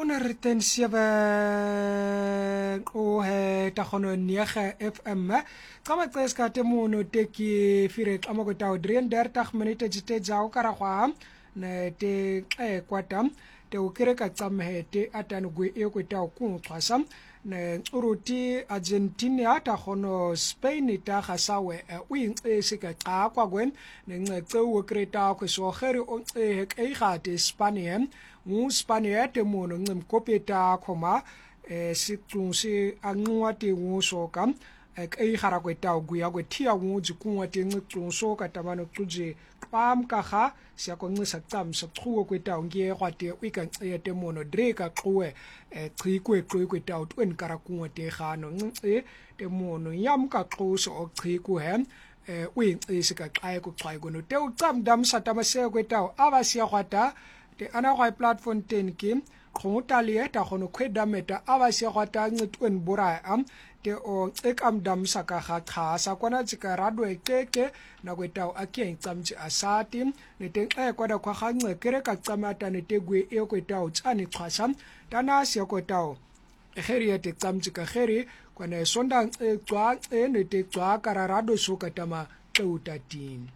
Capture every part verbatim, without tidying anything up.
honderd zeven ohe tagono nege F M kama tseska temono teki fire kama ko taw drieëndertig minute jite jaw karagwa ne te e kwata te ukireka tsamhete atanu gwe e ko taw ku xwasa ne uruti Argentina tagono Spain ta gasawe u inxesika xa kwa gwen ne nxece ukreta ko sogeri o e gate Spanish mu Spanish te mono ngimkopeta khoma e siqunsi anqwati ngusoka e khara kweta guya kwethia nguji kunwati ngiqunso katamano xuje pam kaga siyakonxisa camsa xuwe kweta ngiye kwate uikanxe te mono dreka xuwe e chikwe xuwe kweta utwen karakunwate khano nxe te mono yamka xuso ochiku hem e uyinxisika xa ekuxwaye kono te ucamdam satamase kweta abasiya kwata te ana kwa platform ten ki khongutalie ta khono khweda meta abasiya kwata ncitwen bora am te o ekamdam saka kha kha sakwana tsika radwe ekeke na kweta akie ncamji asati nete e kwada kwa khanxe kere ka tsamata nete gwe e kweta utsani xhasa tana siya kweta kheri ete tsamji ka kheri kwana sonda e xwa e nete xwa kararado sokatama xewutatin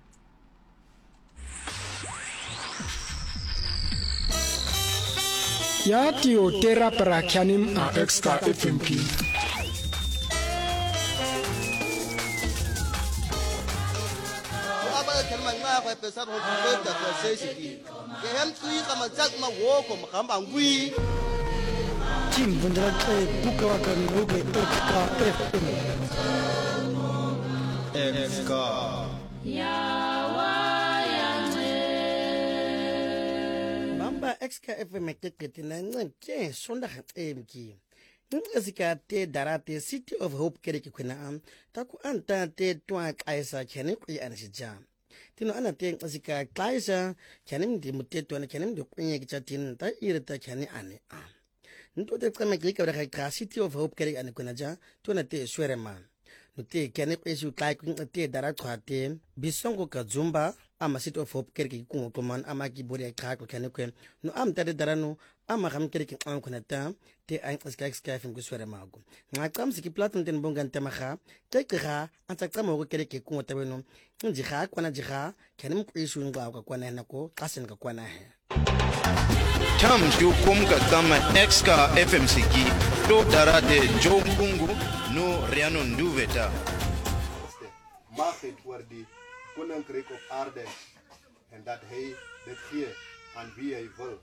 ya tio tera para kyanim a extra F M K aba kelma nga kwa pesa ro kubeta kwa sesi ke hem tui kama tsak ma wo ko makamba ngui tim bundra ke buka wa kan robe extra F M extra extra F M keketina nce sonda emki ngazika te darate City of Hope kereke kwena am taku anta te twa kaisa chene kwi anashija tino ana te ngazika kaisa chene ndi muteto na chene ndi kwenye kichatin ta ireta chene ane am nto te kama klika wada ka City of Hope kereke ane kwena ja tona te swere man nute kene kwesu kai kwin te daratwate bisongo kazumba ama City of Hope kereke kungo toman ama kibori ya kako kene kwen no am tade darano ama kam kereke am kunata te an ska ska fim kuswere mago ngakam siki platon ten bonga ntamaga tekega antsakama go kereke kungo tabeno njika kwana jika kene mkwisu ngwa kwa kwana nako kasen ka kwana he tam ju kumka kama exka F M C K do darade jo kungu no riano nduveta mag het voor die koninkrijk op aarde en dat hij dit geeft aan wie hij wil.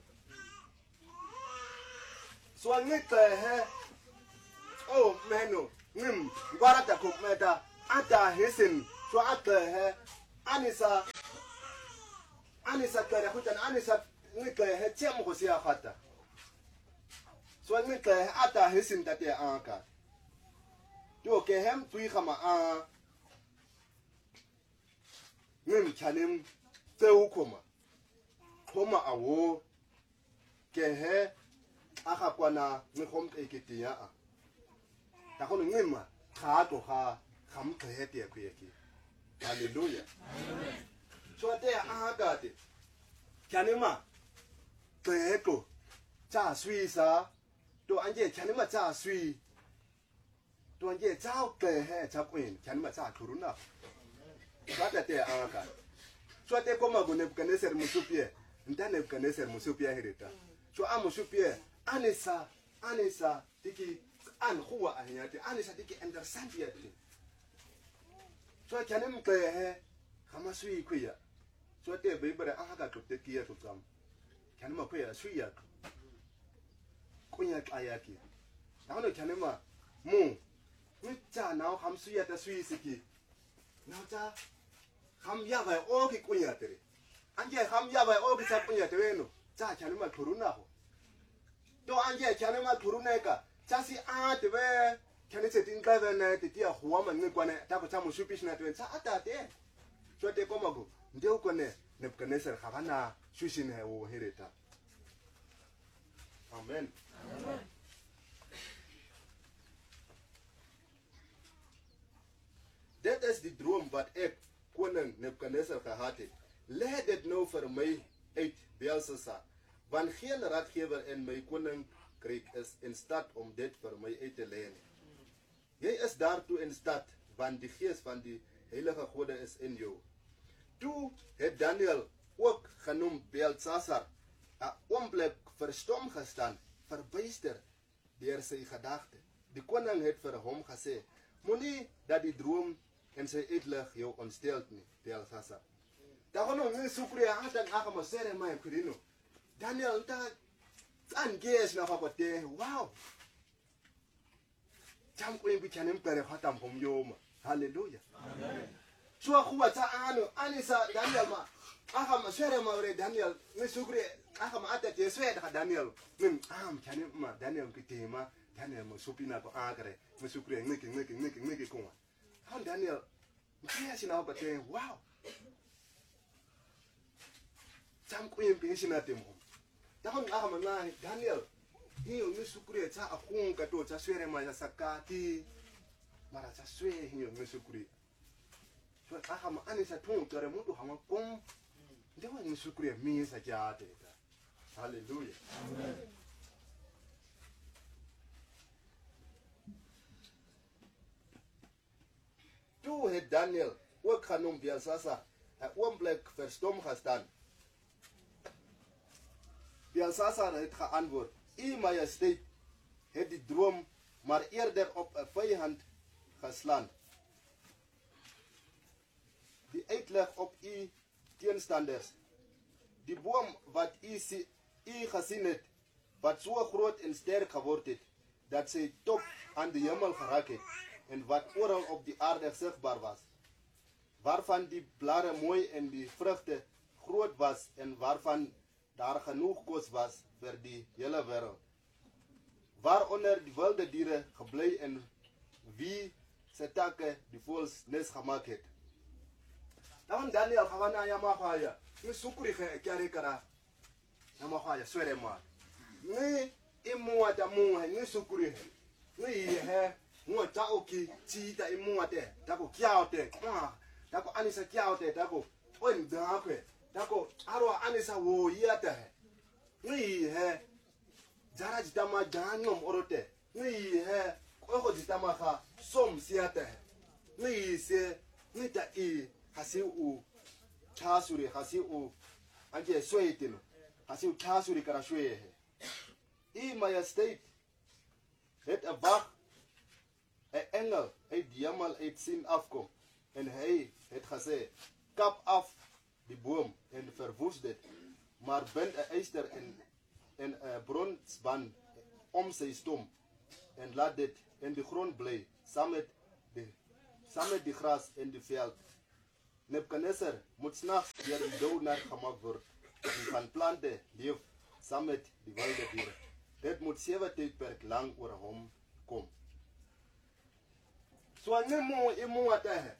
Zo niet hè? Oh meno, nim, waar dat komt met dat, ata hissen, zo ata hè? Anisa, Anisa kaya goed en Anisa niet hè? Tjem gosia gata. Zo niet hè? Ata hissen dat hij aankaart. Doe ke hem twee gama aan. Nim chanim te ukoma koma awo ke he aka kwana ngom eketia a ta kono ngema kha to kha kham ke te ku yeki haleluya so te a ga te chanima te ko cha sui sa to anje chanima cha sui to anje cha ke he cha queen chanima cha kuruna Bata te anka. So te koma go Nebuchadnezzar musupie. Nta Nebuchadnezzar musupie hereta. So a musupie anesa anesa tiki an huwa anyate anesa tiki understand yate. So chane mke he kama sui kuya. So te bebere anga to te kia to kam. Chane ma kuya sui ya. Kunya ayaki. Naona chane ma mu. Wicha nao ham sui ya ta sui siki. Nauta ham ya vai oki kunya tere anje ham ya vai oki cha kunya tere no cha chane ma thuruna ho to anje chane ma thuruna ka cha si a te ve chane se tin ka ve na te tia huwa ma ngi kwana ta ko cha mo supish na te cha ata te so te koma go nde u kone Nebuchadnezzar ga bana shusin he wo hereta amen amen Dit is die droom wat ek koning Nebuchadnezzar gehad het. Lê dit nou vir my uit, Belshazzar, want geen raadgewer in my koning Greek is in staat om dit vir my uit te lê nie. Jy is daartoe in staat, want die gees van die heilige Gode is in jou. Toe het Daniel, ook genoem Belsasar, 'n oomblik verstom gestaan, verbuister deur sy gedagte. Die koning het vir hom gesê, moenie dat die droom en sy uitleg jou ontstel nie, Belsasar. Dagono ngi sukriya hata ngaka masere mai kurino. Daniel ta anges na fakote. Wow. Jam ko imbi chanem pere hata mpomyoma. Hallelujah. Amen. Chua kuwa ta ano anisa Daniel ma. Aka masere ma ore Daniel ngi sukriya aka ma ata jeswe da Daniel. Nim am chanem ma Daniel kitema. Daniel mo supina ko agre. Ngi sukriya ngiki ngiki ngiki ngiki kuma. Han Daniel mkiya sina fakote. Wow. Jam ko yung pinsinate mo. Takon aka mga Daniel, hiyo misukuri sa akong kato sa swere ma sa sakati. Mara sa swere hiyo misukuri. So aka ma ani sa tung tore mo to hama kong. Hindi mo misukuri mi sa jate. Hallelujah. Amen. Toe het Daniel ook genoem Belsasar 'n oomblik verstom gestaan. Belsasar het geantwoord, U Majesteit het die droom maar eerder op 'n vyand geslaan. Die uitleg op U teenstanders. Die boom wat U si, U gesien het, wat so groot en sterk geword het, dat sy top aan die hemel geraak het, en wat oral op die aarde sigbaar was, waarvan die blare mooi en die vrugte groot was, en waarvan daar genoeg kos was vir die hele wêreld, waaronder die wilde diere gebly en wie se takke die voëls nes gemaak het. Dan Daniel gawana ya mahaya, ni sukuri ge kyare kara. Ya mahaya swere ma. Ni imuwa ta muwa ni sukuri he. Ni he ngo ta oki ti ta imuwa te, ta ko kyao te. Ta ko anisa kyao te, ta ko on da kwe. Dako arwa anisa wo yata he. Ni he jara jitama janom orote. Ni he ko jitama kha som siata he. Ni se ni ta i hasi u chasuri hasi u anje soitino. Hasi u chasuri kara shwe he. I Majesteit het 'n wag 'n engel uit die hemel uit sien afkom en hy het gesê kap af die boom en verwoes dit, maar bind 'n yster en 'n bronsband om sy stom en laat dit in die grond bly saam met die saam met die gras in die veld. Nebukadnezar moet snags deur die dood gemaak word en van plante leef saam met die wilde diere. Dit moet sewe tydperk lank oor hom kom. So nemo imo ata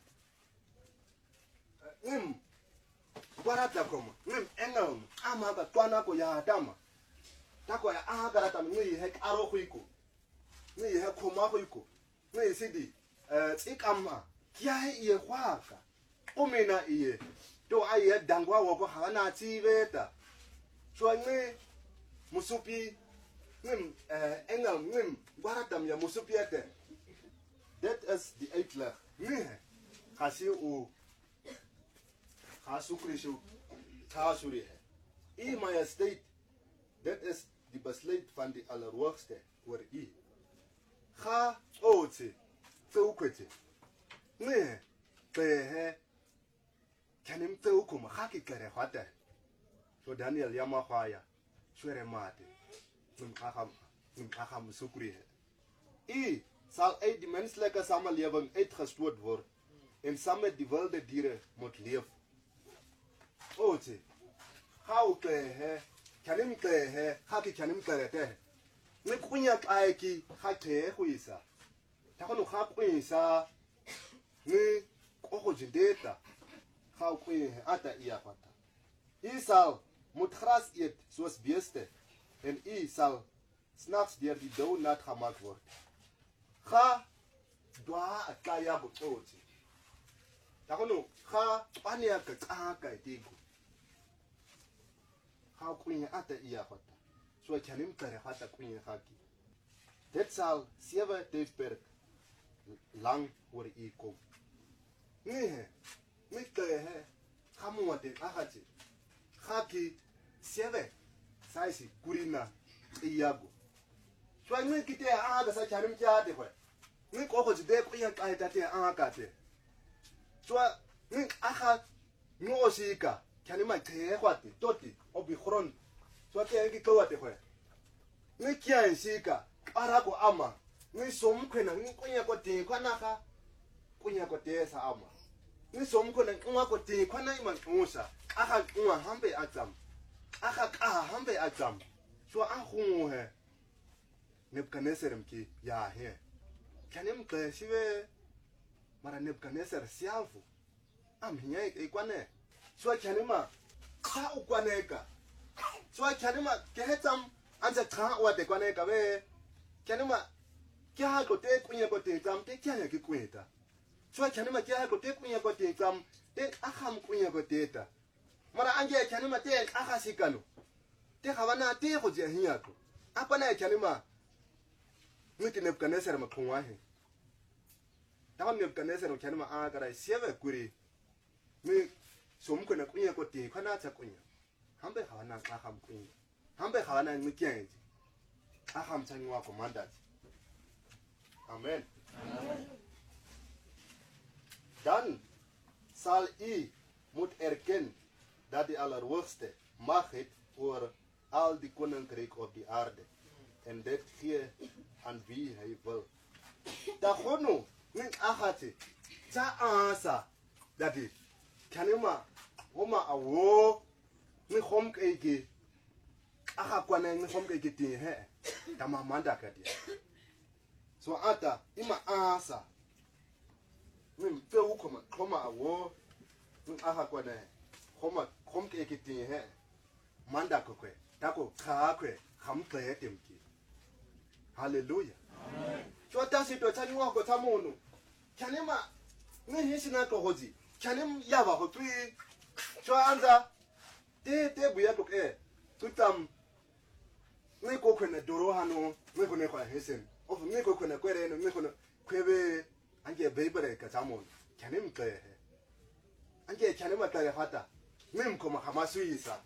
nim barata koma nim engel ama ba twana ko ya dama tako ya aga ta mi he aro ko iko mi he koma ko iko mi sidi eh tsikama kya ye kwaka omena iye to aye dangwa wo ko hana tsibeta so ngi musupi nim eh engel nim barata ya musupi ate. That is the uitleg. Nee, kasi u Hasukrishu Tasuri. I Majesteit, dit is die besluit van die Allerhoogste oor u. Ga ootse, teukwete. Nee, pehe, kanim teukuma, ga ki kere hwate. So Daniel Yamahaya, swere mate, num acham, num acham sukri. I sal uit die menslike samelewing uitgestoot word en saam met die wilde diere moet leef. Ootse, gauw klehe, kanim klehe, haki kanim klerete. Ne kunya kaiki, hake huisa. Takonu hakuisa, ne koko jindeta, gauw kuye ata iapata. I sal moet gras eet soos beeste en I sal s'nachts deur die dou nat gemaak word. Ga dwa akaya bototi. Takono ga pania ka tsaka itiko. Ga kunya ata iya fata. So kan hem ter gata kunje gaki. Dit sal sewe tijdperk lang oor u kom. Nee, met ter he, gamote agati. Gaki sewe, saisi kurina iyago. So ngi kite aga sa kan hem ja de ho. Ngi ko ko de ko yan kai ta te aga te. So ngi aga ngosika, kan hem te kwati toti obi khron. So ke ngi ko wate ho. Ngi kya nsika, ara ko ama. Ngi som kwena ngi kunya ko te kwana ka. Kunya ko te sa ama. Ngi som kwena ngi ko te kwana iman musa. Aha nwa hambe atam. Aha ka hambe atam. So ahu he. Nebukadneser mki ya he. Kanem ke siwe mara Nebukadneser sialfu. Am hinya ikwane. So kanema ka ukwaneka. So kanema kehetam anja ka wa de kwaneka we. Kanema kya ko te kunya ko te tam te kya ke kweta. So kanema kya ko te kunya ko te tam te akham kunya ko te ta. Mara anje kanema te akhasikano. Te khawana te go je hinya ko. Apa na kanema Ngi Nebukadneser makungwa he. Tawa Nebukadneser kanema agara sieve kuri. Ngi somko na kunya ko te kana ta kunya. Hambe khawana akham kunya. Hambe khawana ngi kyenji. Akham tsanwa ko mandat. Amen. Amen. Dan zal u moet erkennen dat de Allerhoogste macht heeft over al die koninkrijk op die aarde. En dit geeft aan wie hij wil. Dat gewoon niet achate. Ta ansa dat het kanema oma awo ni hom keke aha kwana ni hom keke tin he tama manda kadia. So ata ima ansa ni fe ukoma koma awo ni aha kwana homa hom keke tin he manda kokwe tako kha kwe kham kwe temki. Hallelujah. Amen. So tasi to tani wa ko tamono. Kanema ni hisina ko hoji. Kanem yaba ko tui. So anza te te buya ko e. Tutam ni ko ko na doro hanu, ni ko ne ko hisen. Of ni ko ko na kwere no ni ko kwebe anje beibere ka tamono. Kanem kle he. Anje kanema tare hata. Mim ko mahama suisa.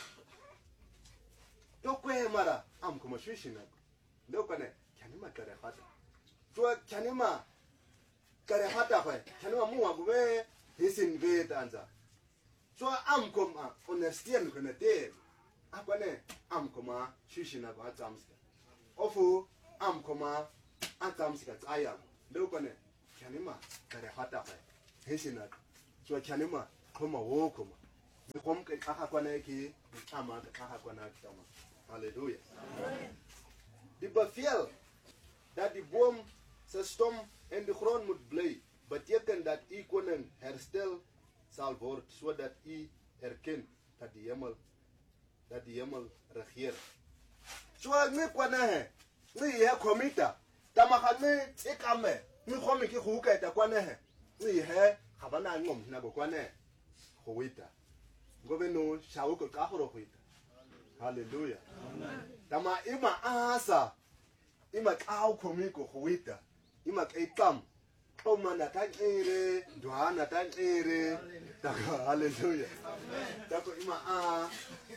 To kwe mara am ko mashishina. Ndio kane kanema kare hata. So kanema kare hata kwa kanema muwa gwe hisin vet anza. So am koma understand kone te. Akwane am koma shishina kwa atamska. Ofu am koma atamska tsaya. Ndio kane kanema kare hata kwa hisina. So kanema koma wo koma. Nikom ke akakwane ki ama akakwane kitama. Hallelujah. Amen. Die bevel dat die boom zijn stom in de grond moet blijven, betekent dat u koning herstel zal worden, zodat u erkent dat die hemel, dat die hemel regeert. Zo niet kwana he, niet he komita, tamaka niet ik ame, niet kom ik hoeka ita kwana he, niet he habana ngom na go kwana hoita, goveno shauko kahoro hoita. Hallelujah. Amen. Tama ima asa. Ima kau komiko huita. Ima kaitam. Toma na tan ere. Duhana tan ere. Hallelujah. Amen. Tako ima a.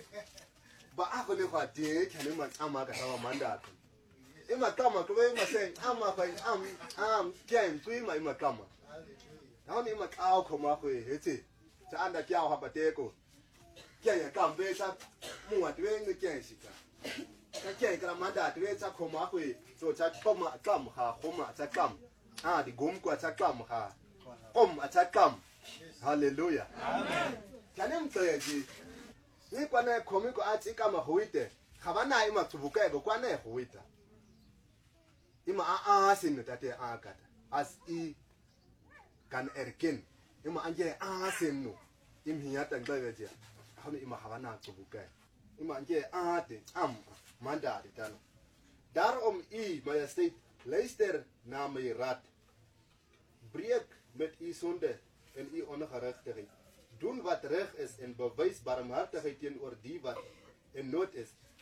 Ba ako ne kwa te. Kani ima ama kasawa manda. Ima kama kwe ima sen. Ama kwa am. Am. Kiem. Tu ima ima kama. Tako ima kau komako heti. Sa anda kia hapa teko. Kia kambe sa mua tuwe ngi kia sika. Ka kia kala manda tuwe sa koma kwe. So sa koma kam ha koma sa kam. Ah di gom kwa sa kam ha. Kom sa kam. Hallelujah. Amen. Kanem toyeji. Ni kwa na komi ko ati kama huite. Khabana ima tubuka ego kwa na huita. Ima a a sin tate a kata. As I kan erken. Ima anje a sin no. Im hiyata ngbeje. Hanu ima hawana tubuka. Ima anje ate am manda ditano. Daarom u majesteit luister na my raad. Breek met u sonde en u ongerechtigheid. Doen wat reg is en bewys barmhartigheid teenoor die wat in nood is.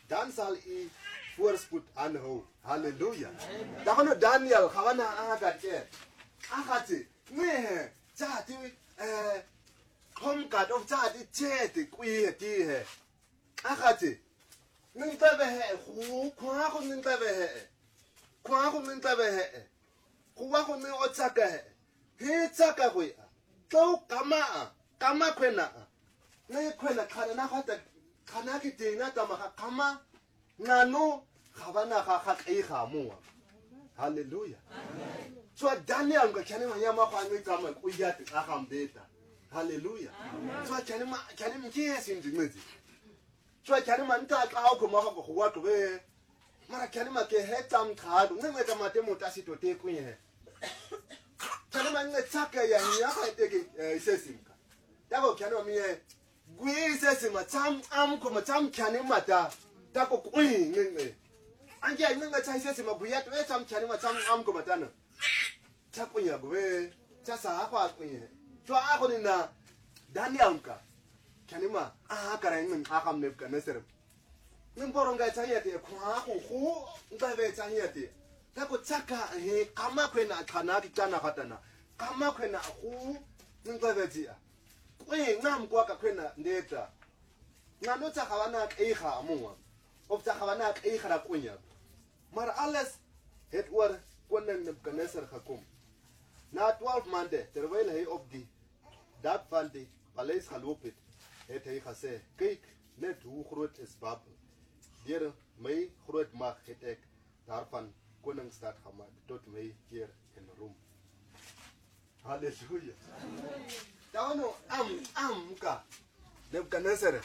dan sal i voorspoed aanhou. Halleluja. Dan gaan Daniel gaan na agat ke. Agati nee jati eh kom gat of jati cheti kwi ti he. Agati ning tabe he khu kwa ko ning tabe he. Kwa ko ning tabe he. Kwa ko ning otsaka he. He tsaka ko ya. To kama kama kwena. Ne kwena kana na khata kana ki tina tama kama ngano khabana kha kha kai khamu. Hallelujah. Amen. So Daniel ga kene ma yama kwa ngi tama ku yati akam data. Hallelujah. Amen. So kene ma kene mi ke sin dinzi. So kene ma nta ka ko ma ko wa to be. Mara kene ma ke hetam khadu ngi ta ma te mutasi to te ku ye. Kene ma ngi tsaka ya ni ya ka te ke sesimka. Ya ko kene mi ye gwi sesima tam am ko ma tam kene ma ta ta ko ku ngi. Anje ngi ta sesima bu ya to tam kene ma tam am ko ma ta no. Ta ku ya bu be ta sa kwa ku ye. So a ko ni na Daniel ka kene ma a ka ra ngi a kam ne ka ne ser. Ngi boronga ta ye te kwa ko ko ngi be ta ye te. Ta ko tsaka he kama kwena kana ki tana katana. Kama kwena ku ngi be ti. Kwe ngam kwa ka kwena ndeta. Ngano ta khawana e kha muwa. Of ta khawana e khara kunya. Maar alles het oor koning Nebukadneser gekom. Na twaalf maande terwyl hy op die dak van die paleis geloop het, het hy gesê: "Kyk net hoe groot is Babel. Deur my groot mag het ek daarvan koningsstad gemaak tot my keer en roem." Halleluja. Tawano am am ka Nebukadneser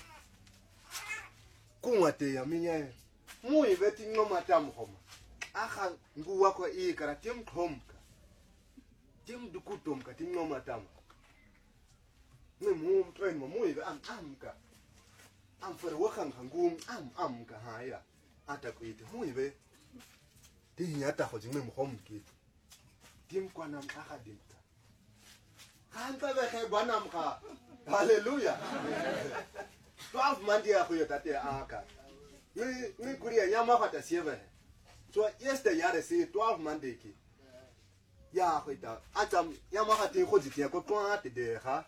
kuwate ya minye mui veti ngoma tamu homa akha nguwa ko i kara tim khomka tim dukutumka tim ngoma tamu ne mu train mo mui am am ka am fer wakhan hangum am am ka haya ata ko ite mui ve ti yata ho jingme mo khomki tim kwanam akha dinta Hanta be khay banam ka. Hallelujah. twelve mandi ya ko yotate aka. Ni ni kuriya nyama fata sieve. So yesterday yare si twelve mandi ki. Ya ko ita atam nyama fata ko jitia ko kwa te de ha.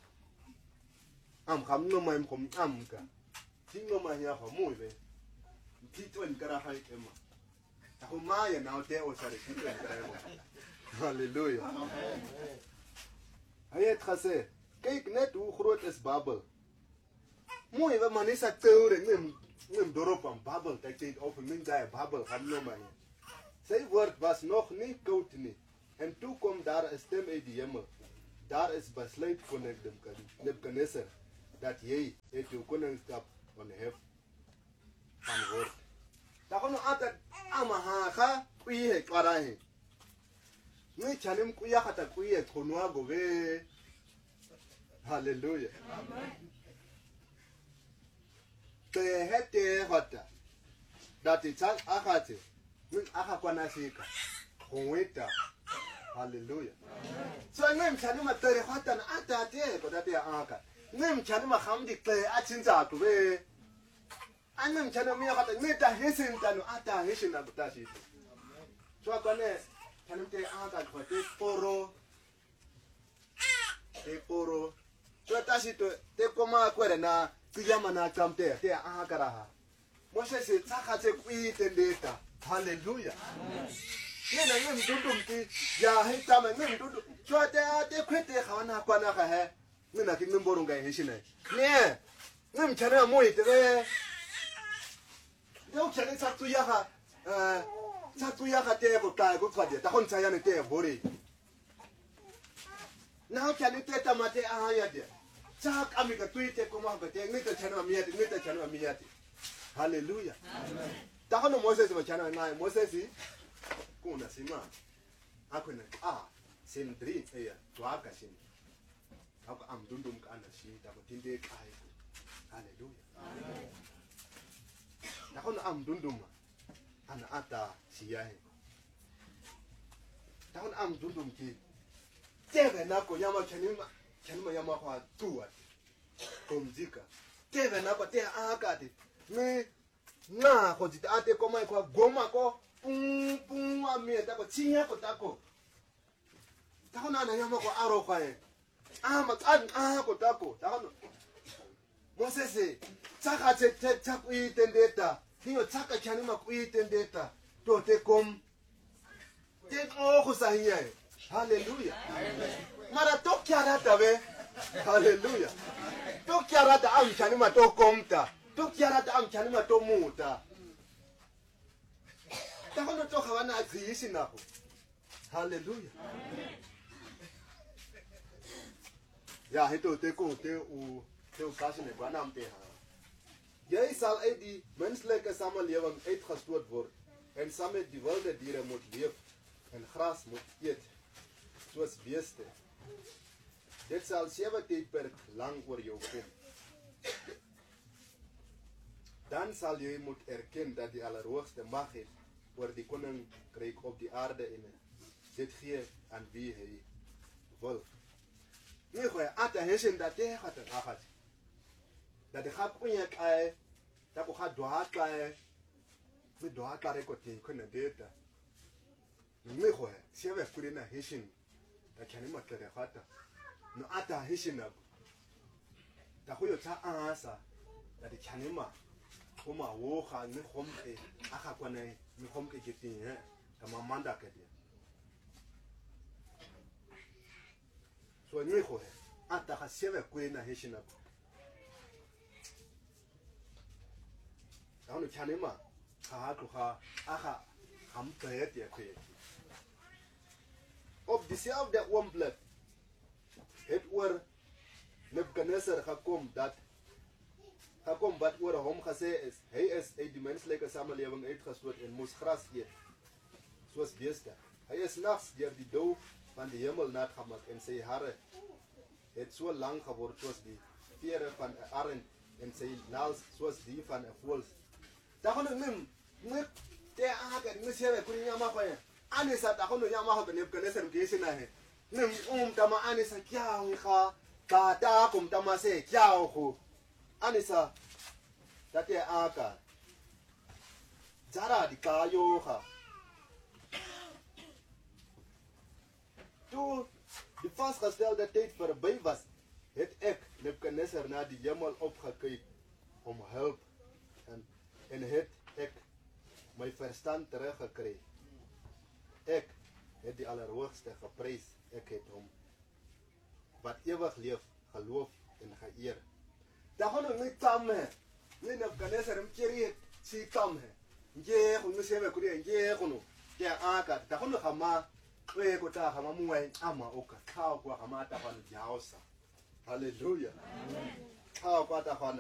Am kham no mai khom am ka. Ting no mai ya ho mu be. Ti to en kara hai ema. Ta ko ma ya na te o sare ti to en kara ema. Hallelujah. Amen. Hy het gesê, kyk net hoe groot is Babel. Mooi, wat man is dat teure, neem, neem dorp aan Babel, dat jy of min daar Babel gaan nou maar. Sy woord was nog nie koud nie. En toe kom daar 'n stem uit die hemel. Daar is besluit koning Nebukadneser dat jy het jou koningskap onthef van word. Daar kon altyd amaha ga kuie kwarahe. Ni chalim kuya kata kuye konwa gobe. Hallelujah. Amen. Te hete hota. Dat it's al akate. Min akakwana sika. Konweta. Hallelujah. Amen. So ngem chalim atere hota na ata te ko date aka. Ngem chalim khamdi te achinza gobe. Angem chalim mi hota meta hesin tanu ata hesin abutashi. So akane Kanim te anga kwa te poro te poro so tashi to te koma kwere na kuyama na kamte te anga karaha Moshe se tsaka te kuite ndeta. Hallelujah. Nena ngem dudum ki ya hitama ngem dudu so te te kwete khawana kwa na ka he nena ki ngomborunga heshina ne ngem chana mo ite be Yo chane satsu ya ha eh Satu ya kate ko ta ko kwade ta kon saya ne te bori na ka ne te ta mate a ya de sa ka mi ka tuite ko ma ba te ne te chana mi ya ne te chana mi ya hallelujah amen ta kono Moses ba chana na Moses ko na sima akona a sin dri ya to aka sin aka am dundum ka na shi ta ko tinde kai hallelujah amen ta kono am dundum ana ata siyahe taun am dundum ki tebe na ko nyama chanima chanima yama kwa tuwa komzika tebe na ko te akati me nga go di ate ko mai kwa goma ko pung pung a me ta ko tsinya ko ta ko ta ko na na ya mo ko aro kwa e a ma an a ko ta ko ta ko Moses tsaka tse tse tsaku i tendeta hiyo tsaka chani ma ku i tendeta to te kom te o go sa hiya haleluya mara to kyara ta be haleluya to kyara ta am chani ma to komta to kyara ta am chani ma to muta ta kono to khawana agisi na go haleluya ja hito te ko te u te u kasine banam te ha jy sal uit die menslike samelewing uitgestoot word en saam met die wilde diere moet leef en gras moet eet soos beeste. Dit sal sewe tydperk lang oor jou kom. Dan sal jy moet erken dat die Allerhoogste mag het oor die koninkryk op die aarde en dit gee aan wie hy wil. Nee goeie, ata heshen dat jy gaat en gaat. Dat jy gaat kunye kae, dat jy gaat doha kae, met doha kae reko ten kone deta. Nee goeie, sewe kure na heshen, dat jy nie matlere gata. No ata heshen na, dat goeie ta aasa, dat jy chanima, Koma woha ni khomke aka kwana ni khomke kitin he kama manda kedi so ni kho he ata ka seve kwena heshina daunu chanema ka ha ku ha aka hampe ye kwe of the self that one blood het oor Nebuchadnezzar gekom dat Hakom wat oor hom gesê is, hy is uit die menslike samelewing uitgestoot en moes gras eet, soos beeste. Hy is nags deur die dou van die hemel nat gemaak en sy hare het so lang geword soos die vere van 'n arend en sy naels soos die van 'n voël. Dagono nim, net te aka ni sewe kuni nyama kwa. Anisa dagono nyama ha bene kene ser ngesi na he. Nim um tama anisa kyao kha, ka ta kum tama se kyao khu. Anisa tate aka Zara di kayo ha Toe die vastgestelde tyd verby was, het ek Nebuchadnezzar na die hemel opgekyk om hulp en, en het ek my verstand teruggekry. Ek het die Allerhoogste geprys, ek het hom wat ewig leef geloof en geëer. Dagono ni tamme ni Nebuchadnezzar mkiri si tamme nje ko ngisebe kuri nje kono ke aka dagono khama we ko ta khama muwe ama oka kha kwa khama ta kwano jausa haleluya amen kha kwa ta kwano